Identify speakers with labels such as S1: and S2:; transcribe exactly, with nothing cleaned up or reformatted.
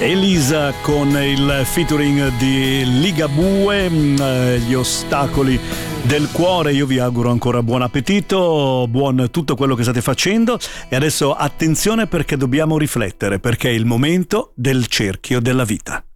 S1: Elisa con il featuring di Ligabue, Gli ostacoli del cuore. Io vi auguro ancora buon appetito, buon tutto quello che state facendo, e adesso attenzione perché dobbiamo riflettere, perché è il momento del cerchio della vita.